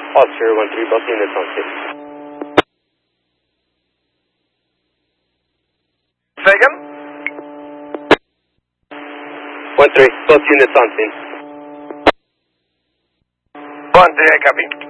Officer 1-3, both units on scene. Second? 1-3, both units on scene. 1-3, I copy.